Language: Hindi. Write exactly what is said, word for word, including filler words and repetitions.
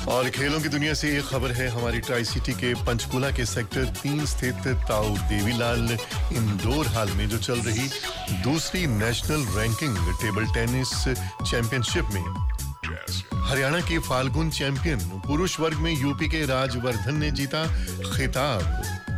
और खेलों की दुनिया से एक खबर है हमारी ट्राई सिटी के पंचकुला के सेक्टर तीन स्थित ताऊ देवीलाल इंडोर हॉल में जो चल रही दूसरी national ranking table tennis championship में हरियाणा की फाल्गुन चैंपियन पुरुष वर्ग में यूपी के राजवर्धन ने जीता खिताब।